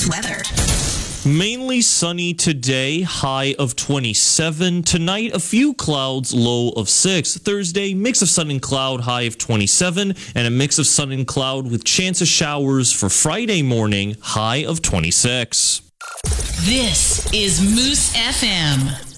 Moose weather. Mainly sunny today, high of 27. Tonight, a few clouds, low of 6. Thursday, mix of sun and cloud, high of 27. And a mix of sun and cloud with chance of showers for Friday morning, high of 26. This is Moose FM.